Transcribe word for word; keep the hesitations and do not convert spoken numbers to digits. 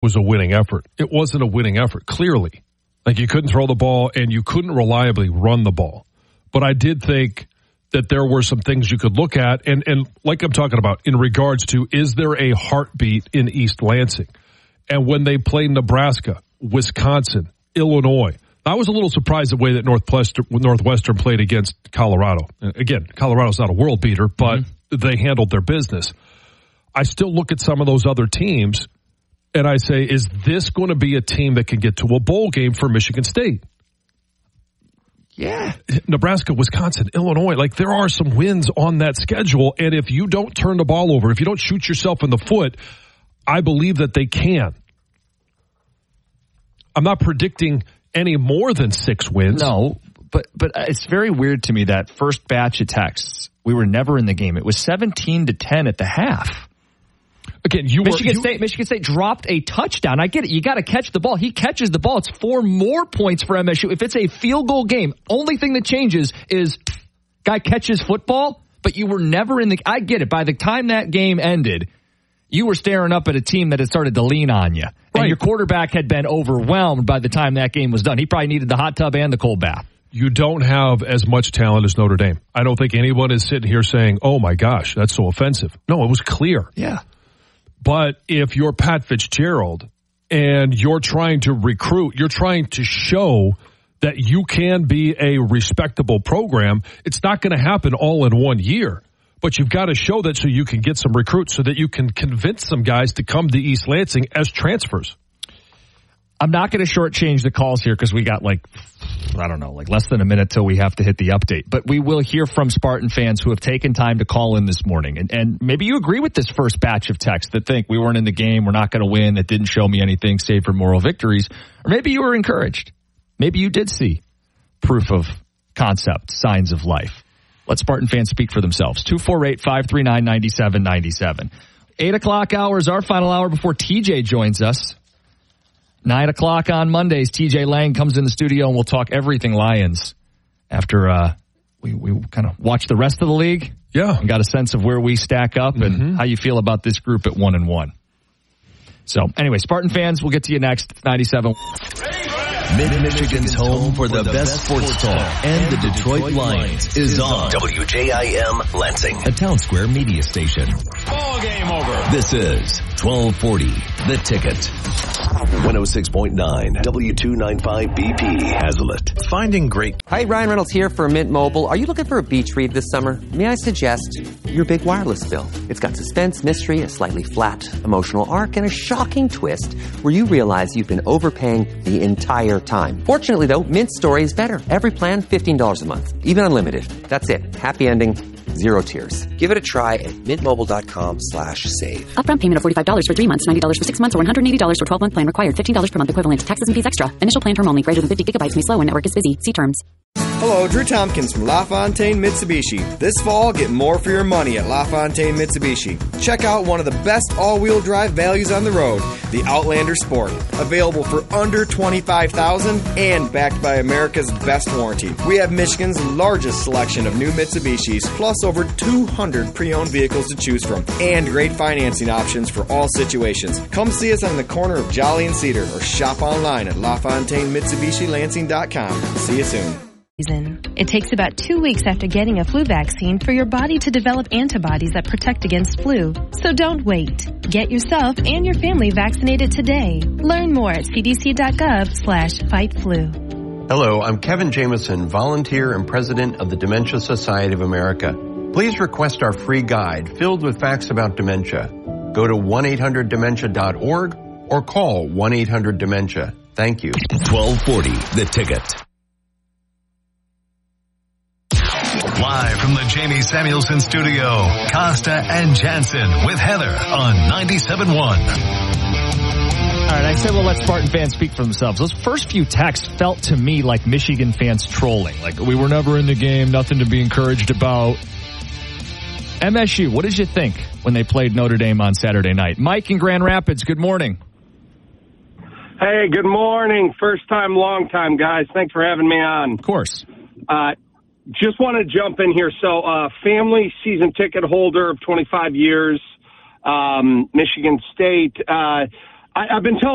was a winning effort. It wasn't a winning effort, clearly. Like, you couldn't throw the ball and you couldn't reliably run the ball. But I did think that there were some things you could look at, and, and like I'm talking about, in regards to, is there a heartbeat in East Lansing? And when they played Nebraska, Wisconsin, Illinois, I was a little surprised the way that Northwestern, Northwestern played against Colorado. Again, Colorado's not a world beater, but mm-hmm. they handled their business. I still look at some of those other teams, and I say, is this going to be a team that can get to a bowl game for Michigan State? Yeah. Nebraska, Wisconsin, Illinois, like, there are some wins on that schedule, and if you don't turn the ball over, if you don't shoot yourself in the foot, I believe that they can. I'm not predicting any more than six wins. No, but but it's very weird to me that first batch of texts, we were never in the game. It was seventeen to ten at the half. Again, you Michigan were, you, State Michigan State dropped a touchdown. I get it. You got to catch the ball. He catches the ball. It's four more points for M S U. If it's a field goal game, only thing that changes is guy catches football, but you were never in the I get it. By the time that game ended, you were staring up at a team that had started to lean on you. And right. your quarterback had been overwhelmed by the time that game was done. He probably needed the hot tub and the cold bath. You don't have as much talent as Notre Dame. I don't think anyone is sitting here saying, oh, my gosh, that's so offensive. No, it was clear. Yeah. But if you're Pat Fitzgerald and you're trying to recruit, you're trying to show that you can be a respectable program, it's not going to happen all in one year. But you've got to show that so you can get some recruits, so that you can convince some guys to come to East Lansing as transfers. I'm not going to shortchange the calls here because we got like, I don't know, like less than a minute till we have to hit the update. But we will hear from Spartan fans who have taken time to call in this morning. And, and maybe you agree with this first batch of texts that think we weren't in the game, we're not going to win, that didn't show me anything save for moral victories. Or maybe you were encouraged. Maybe you did see proof of concept, signs of life. Let Spartan fans speak for themselves. two four eight, five three nine, nine seven nine seven. eight o'clock hour is our final hour before T J joins us. nine o'clock on Mondays, T J Lang comes in the studio and we'll talk everything Lions after uh, we, we kind of watch the rest of the league. Yeah. And got a sense of where we stack up and mm-hmm. how you feel about this group at one and one. So anyway, Spartan fans, we'll get to you next. It's ninety-seven. Mid-Michigan's home for the best sports talk and the Detroit Lions is on W J I M Lansing, a Town Square media station. Ball game over. This is twelve forty, The Ticket. one oh six point nine W two ninety-five B P Hazlet. Finding great. Hi, Ryan Reynolds here for Mint Mobile. Are you looking for a beach read this summer? May I suggest your big wireless bill? It's got suspense, mystery, a slightly flat emotional arc, and a shocking twist where you realize you've been overpaying the entire time. Fortunately, though, Mint story is better. Every plan, fifteen dollars a month. Even unlimited. That's it. Happy ending. Zero tears. Give it a try at mintmobile.com slash save. Upfront payment of forty-five dollars for three months, ninety dollars for six months, or one hundred eighty dollars for twelve-month plan required. fifteen dollars per month equivalent. Taxes and fees extra. Initial plan term only. Greater than fifty gigabytes may slow when network is busy. See terms. Hello, Drew Tompkins from LaFontaine Mitsubishi. This fall, get more for your money at LaFontaine Mitsubishi. Check out one of the best all-wheel drive values on the road, the Outlander Sport. Available for under twenty-five thousand dollars and backed by America's best warranty. We have Michigan's largest selection of new Mitsubishis, plus over two hundred pre-owned vehicles to choose from, and great financing options for all situations. Come see us on the corner of Jolly and Cedar, or shop online at La Fontaine Mitsubishi Lansing dot com. See you soon. It takes about two weeks after getting a flu vaccine for your body to develop antibodies that protect against flu. So don't wait. Get yourself and your family vaccinated today. Learn more at cdc.gov slash fight flu. Hello, I'm Kevin Jameson, volunteer and president of the Dementia Society of America. Please request our free guide filled with facts about dementia. Go to one eight hundred dementia dot org or call one eight hundred dementia. Thank you. twelve forty, The Ticket. Live from the Jamie Samuelson studio, Costa and Jansen with Heather on ninety-seven point one. All right, I said we'll let Spartan fans speak for themselves. Those first few texts felt to me like Michigan fans trolling. Like, we were never in the game, nothing to be encouraged about. M S U, what did you think when they played Notre Dame on Saturday night? Mike in Grand Rapids, good morning. Hey, good morning. First time, long time, guys. Thanks for having me on. Of course. Uh, just want to jump in here. So, uh, family season ticket holder of twenty-five years, um, Michigan State. Uh, I, I've been telling